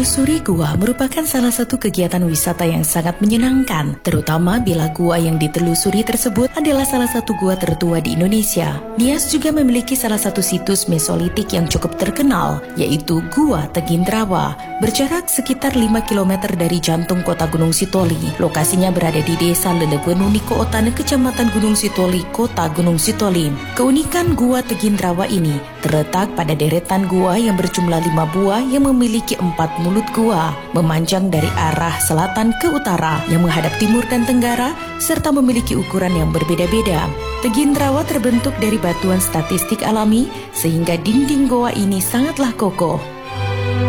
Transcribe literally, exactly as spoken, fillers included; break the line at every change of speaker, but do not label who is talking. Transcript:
Menelusuri gua merupakan salah satu kegiatan wisata yang sangat menyenangkan, terutama bila gua yang ditelusuri tersebut adalah salah satu gua tertua di Indonesia. Nias juga memiliki salah satu situs mesolitik yang cukup terkenal, yaitu Gua Tegindrawa, berjarak sekitar lima kilometer dari jantung kota Gunung Sitoli. Lokasinya berada di Desa Lelebenu Niko Otane, Kecamatan Gunung Sitoli, Kota Gunung Sitoli. Keunikan Gua Tegindrawa ini terletak pada deretan gua yang berjumlah lima buah yang memiliki empat mulut gua, memanjang dari arah selatan ke utara yang menghadap timur dan tenggara, serta memiliki ukuran yang berbeda-beda. Tegindrawa terbentuk dari batuan statistik alami, sehingga dinding goa ini sangatlah kokoh.